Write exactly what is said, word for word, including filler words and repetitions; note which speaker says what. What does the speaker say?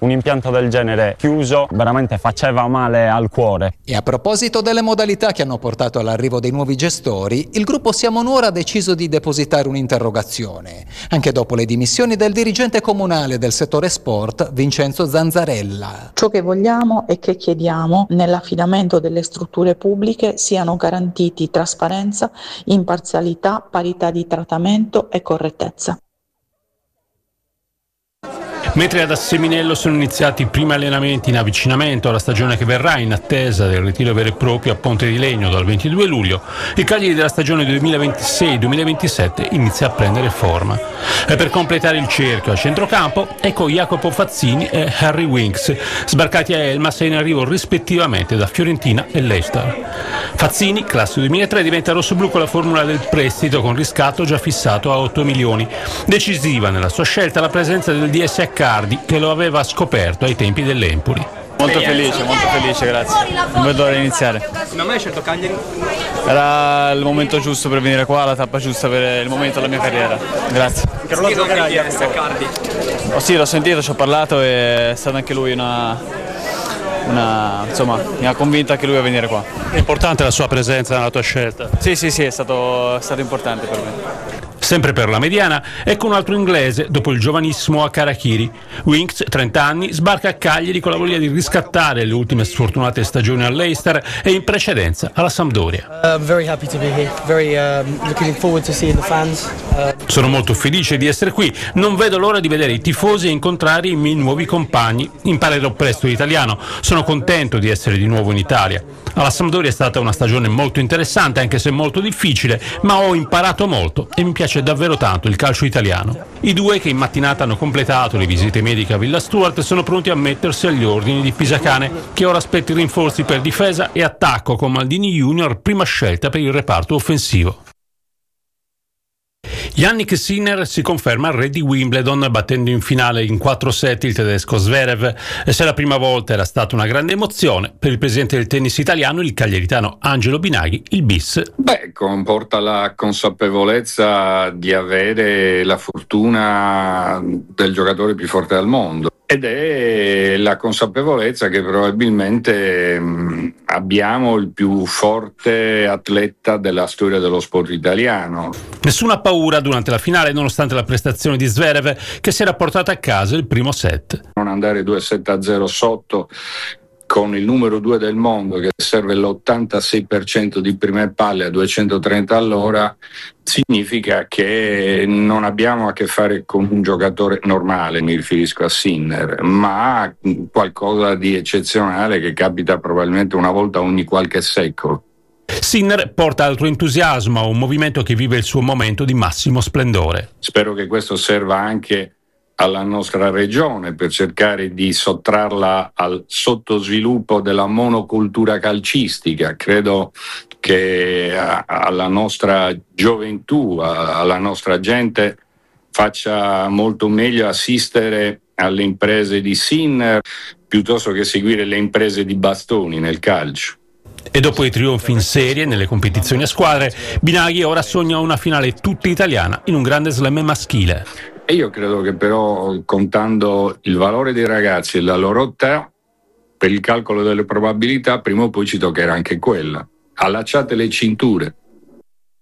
Speaker 1: Un impianto del genere chiuso veramente faceva male al cuore.
Speaker 2: E a proposito delle modalità che hanno portato all'arrivo dei nuovi gestori, il gruppo Siamo Nuora ha deciso di depositare un'interrogazione, anche dopo le dimissioni del dirigente comunale del settore sport, Vincenzo Zanzarella.
Speaker 3: Ciò che vogliamo e che chiediamo nell'affidamento delle strutture pubbliche siano garantiti trasparenza, imparzialità, parità di trattamento e correttezza.
Speaker 4: Mentre ad Asseminello sono iniziati i primi allenamenti in avvicinamento alla stagione che verrà, in attesa del ritiro vero e proprio a Ponte di Legno dal ventidue luglio, il Cagliari della stagione duemilaventisei duemilaventisette inizia a prendere forma. E per completare il cerchio a centrocampo, ecco Jacopo Fazzini e Harry Winks, sbarcati a Elmas e in arrivo rispettivamente da Fiorentina e Leicester. Fazzini, classe duemilatré, diventa rossoblù con la formula del prestito con riscatto già fissato a otto milioni. Decisiva nella sua scelta la presenza del D S Cardi, che lo aveva scoperto ai tempi dell'Empoli.
Speaker 5: Molto felice, molto felice, grazie. Non vedo l'ora di iniziare.
Speaker 6: Come mai hai scelto Cagliari?
Speaker 5: Era il momento giusto per venire qua, la tappa giusta per il momento della mia carriera. Grazie.
Speaker 6: Che ruolo gioca di D S Cardi?
Speaker 5: Oh sì, l'ho sentito, ci ho parlato e è stata anche lui una, una... insomma, mi ha convinto anche lui a venire qua.
Speaker 4: È importante la sua presenza nella tua scelta?
Speaker 5: Sì, sì, sì, è stato, è stato importante per me.
Speaker 4: Sempre per la mediana, ecco un altro inglese dopo il giovanissimo Akarakiri. Winks, trenta anni, sbarca a Cagliari con la voglia di riscattare le ultime sfortunate stagioni al Leicester e in precedenza alla Sampdoria.
Speaker 7: I'm very happy to be here. Very um, looking forward to seeing the fans. Uh...
Speaker 4: Sono molto felice di essere qui, non vedo l'ora di vedere i tifosi e incontrare i miei nuovi compagni. Imparerò presto l'italiano, sono contento di essere di nuovo in Italia. Alla Sampdoria è stata una stagione molto interessante, anche se molto difficile, ma ho imparato molto e mi piace davvero tanto il calcio italiano. I due, che in mattinata hanno completato le visite mediche a Villa Stuart, sono pronti a mettersi agli ordini di Pisacane, che ora aspetta i rinforzi per difesa e attacco con Maldini Junior, prima scelta per il reparto offensivo. Jannik Sinner si conferma re di Wimbledon, battendo in finale in quattro set il tedesco Zverev. E se la prima volta era stata una grande emozione, per il presidente del tennis italiano, il cagliaritano Angelo Binaghi, il bis.
Speaker 8: Beh, comporta la consapevolezza di avere la fortuna del giocatore più forte al mondo. Ed è la consapevolezza che probabilmente mh, abbiamo il più forte atleta della storia dello sport italiano.
Speaker 4: Nessuna paura durante la finale, nonostante la prestazione di Zverev, che si era portata a casa il primo set.
Speaker 8: Non andare due sette a zero sotto con il numero due del mondo che serve l'ottantasei per cento di prime palle a duecentotrenta all'ora significa che non abbiamo a che fare con un giocatore normale, mi riferisco a Sinner, ma qualcosa di eccezionale che capita probabilmente una volta ogni qualche secolo.
Speaker 4: Sinner porta altro entusiasmo a un movimento che vive il suo momento di massimo splendore.
Speaker 8: Spero che questo serva anche alla nostra regione per cercare di sottrarla al sottosviluppo della monocultura calcistica. Credo che alla nostra gioventù, alla nostra gente faccia molto meglio assistere alle imprese di Sinner piuttosto che seguire le imprese di Bastoni nel calcio.
Speaker 4: E dopo i trionfi in serie nelle competizioni a squadre, Binaghi ora sogna una finale tutta italiana in un grande slam maschile.
Speaker 8: E io credo che però, contando il valore dei ragazzi e la loro età, per il calcolo delle probabilità, prima o poi ci toccherà anche quella. Allacciate le cinture.